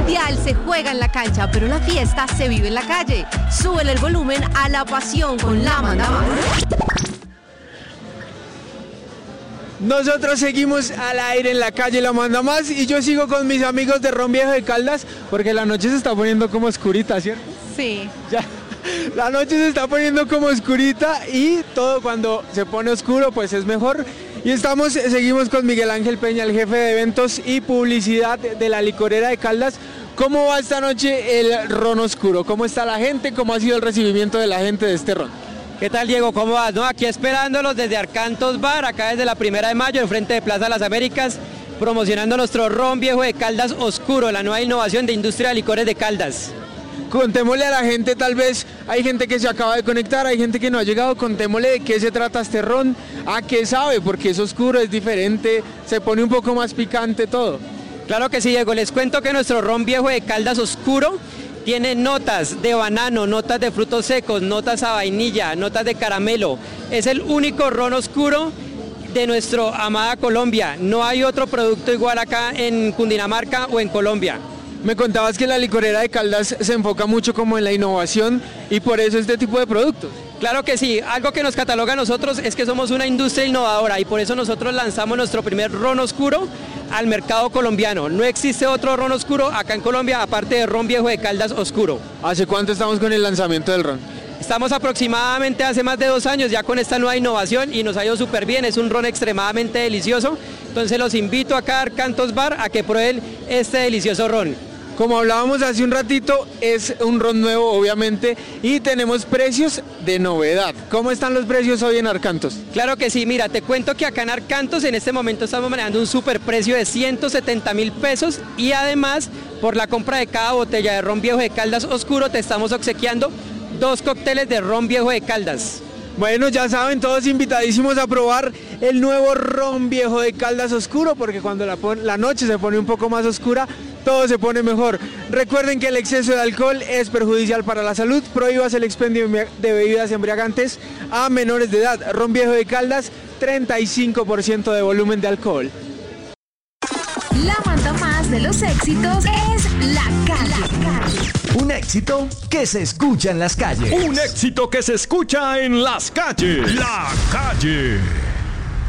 mundial se juega en la cancha, pero la fiesta se vive en la calle. Súbele el volumen a la pasión con La Manda Más. Nosotros seguimos al aire en la calle La Manda Más y yo sigo con mis amigos de Ron Viejo de Caldas porque la noche se está poniendo como oscurita, ¿cierto? Sí. Ya, la noche se está poniendo como oscurita y todo cuando se pone oscuro pues es mejor. Y seguimos con Miguel Ángel Peña, el jefe de eventos y publicidad de la licorera de Caldas. ¿Cómo va esta noche el ron oscuro? ¿Cómo está la gente? ¿Cómo ha sido el recibimiento de la gente de este ron? ¿Qué tal, Diego? ¿Cómo vas? No, aquí esperándolos desde Arcantos Bar, acá desde la 1 de mayo, enfrente de Plaza Las Américas, promocionando nuestro ron viejo de Caldas oscuro, la nueva innovación de industria de licores de Caldas. Contémosle a la gente, tal vez hay gente que se acaba de conectar, hay gente que no ha llegado, contémosle de qué se trata este ron, a qué sabe, porque es oscuro, es diferente, se pone un poco más picante todo. Claro que sí, Diego, les cuento que nuestro ron viejo de Caldas oscuro tiene notas de banano, notas de frutos secos, notas a vainilla, notas de caramelo. Es el único ron oscuro de nuestra amada Colombia, no hay otro producto igual acá en Cundinamarca o en Colombia. Me contabas que la licorera de Caldas se enfoca mucho como en la innovación y por eso este tipo de productos. Claro que sí, algo que nos cataloga a nosotros es que somos una industria innovadora y por eso nosotros lanzamos nuestro primer ron oscuro al mercado colombiano. No existe otro ron oscuro acá en Colombia aparte de ron viejo de Caldas oscuro. ¿Hace cuánto estamos con el lanzamiento del ron? Estamos aproximadamente hace más de 2 años ya con esta nueva innovación y nos ha ido súper bien, es un ron extremadamente delicioso, entonces los invito acá a Arcantos Bar a que prueben este delicioso ron. Como hablábamos hace un ratito, es un ron nuevo obviamente y tenemos precios de novedad. ¿Cómo están los precios hoy en Arcantos? Claro que sí, mira, te cuento que acá en Arcantos en este momento estamos manejando un super precio de 170.000 pesos y además por la compra de cada botella de ron viejo de Caldas oscuro te estamos obsequiando 2 cócteles de ron viejo de Caldas. Bueno, ya saben, todos invitadísimos a probar el nuevo ron viejo de Caldas oscuro, porque cuando la noche se pone un poco más oscura, todo se pone mejor. Recuerden que el exceso de alcohol es perjudicial para la salud, prohíbas el expendio de bebidas embriagantes a menores de edad. Ron viejo de Caldas, 35% de volumen de alcohol. La Manda Más de los éxitos es La Calle. Un éxito que se escucha en las calles. Un éxito que se escucha en las calles. La Calle.